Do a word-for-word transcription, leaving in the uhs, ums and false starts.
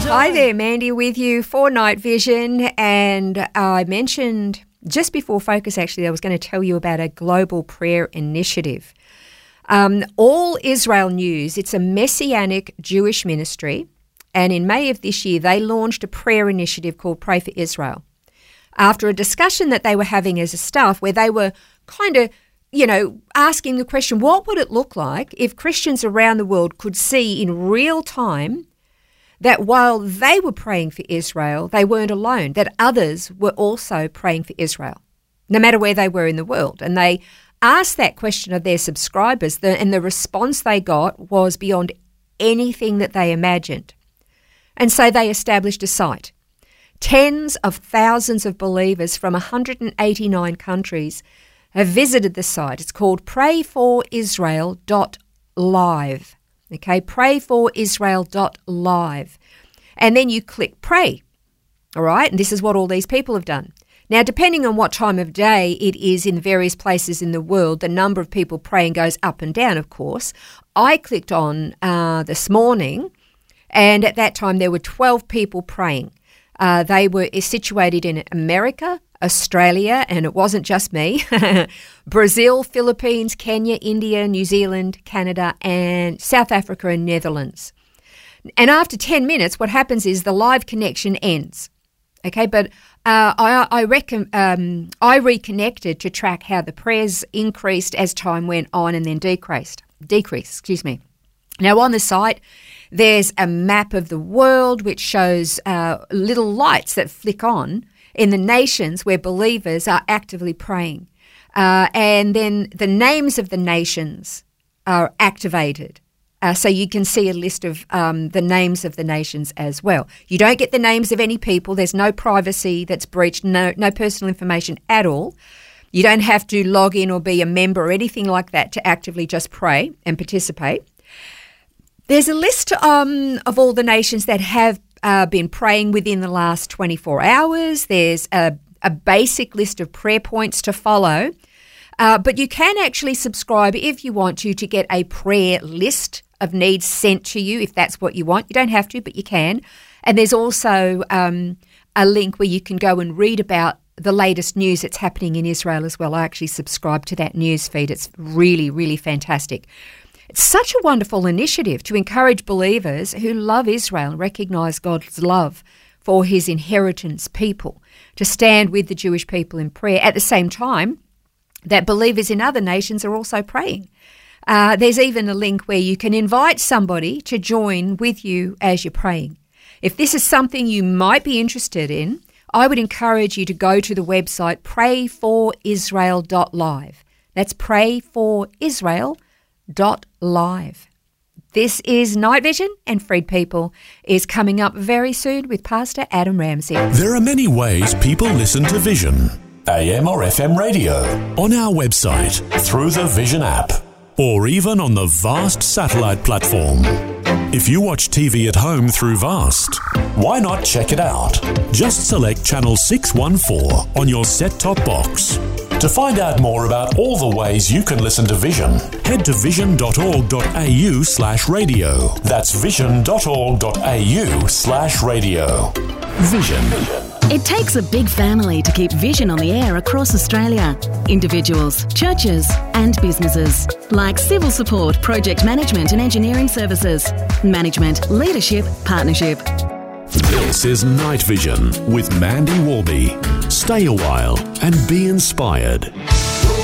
Hi there, Mandy with you for Night Vision, and I mentioned just before Focus actually I was going to tell you about a global prayer initiative. Um, All Israel News, it's a messianic Jewish ministry, and in May of this year they launched a prayer initiative called Pray for Israel. After a discussion that they were having as a staff where they were kind of, you know, asking the question, what would it look like if Christians around the world could see in real time that while they were praying for Israel, they weren't alone, that others were also praying for Israel, no matter where they were in the world. And they asked that question of their subscribers, and the response they got was beyond anything that they imagined. And so they established a site. Tens of thousands of believers from one hundred eighty-nine countries have visited the site. It's called pray for israel dot live. Okay, pray for israel dot live. And then you click pray, all right? And this is what all these people have done. Now, depending on what time of day it is in various places in the world, the number of people praying goes up and down, of course. I clicked on uh, this morning, and at that time there were twelve people praying. Uh, they were situated in America, Australia, and it wasn't just me, Brazil, Philippines, Kenya, India, New Zealand, Canada, and South Africa and Netherlands. And after ten minutes, what happens is the live connection ends. Okay, but uh, I I, reckon, um, I reconnected to track how the prayers increased as time went on and then decreased. Decreased, excuse me. Now on the site, there's a map of the world which shows uh, little lights that flick on in the nations where believers are actively praying. Uh, and then the names of the nations are activated. Uh, so you can see a list of um, the names of the nations as well. You don't get the names of any people. There's no privacy that's breached, no, no personal information at all. You don't have to log in or be a member or anything like that to actively just pray and participate. There's a list um, of all the nations that have uh, been praying within the last twenty-four hours. There's a, a basic list of prayer points to follow. Uh, but you can actually subscribe if you want to, to get a prayer list of needs sent to you if that's what you want. You don't have to, but you can. And there's also um, a link where you can go and read about the latest news that's happening in Israel as well. I actually subscribe to that news feed. It's really, really fantastic. It's such a wonderful initiative to encourage believers who love Israel and recognise God's love for his inheritance people to stand with the Jewish people in prayer at the same time that believers in other nations are also praying. Uh, there's even a link where you can invite somebody to join with you as you're praying. If this is something you might be interested in, I would encourage you to go to the website pray for israel dot live. That's pray for israel dot live. This is Night Vision, and Freed People is coming up very soon with Pastor Adam Ramsey. There are many ways people listen to Vision. A M or F M radio, on our website, through the Vision app, or even on the Vast satellite platform. If you watch T V at home through Vast, why not check it out? Just select channel six one four on your set-top box. To find out more about all the ways you can listen to Vision, head to vision dot org dot a u slash radio. That's vision dot org dot a u slash radio. Vision. It takes a big family to keep Vision on the air across Australia. Individuals, churches and businesses. Like civil support, project management and engineering services. Management, leadership, partnership. This is Night Vision with Mandy Warby. Stay a while and be inspired.